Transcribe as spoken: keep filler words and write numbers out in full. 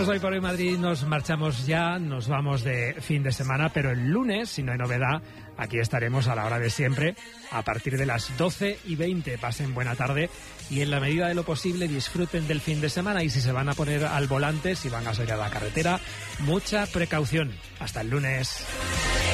Nosotros hoy por hoy Madrid nos marchamos ya, nos vamos de fin de semana, pero el lunes, si no hay novedad, aquí estaremos a la hora de siempre, a partir de las doce y veinte. Pasen buena tarde y en la medida de lo posible disfruten del fin de semana, y si se van a poner al volante, si van a salir a la carretera, mucha precaución. Hasta el lunes.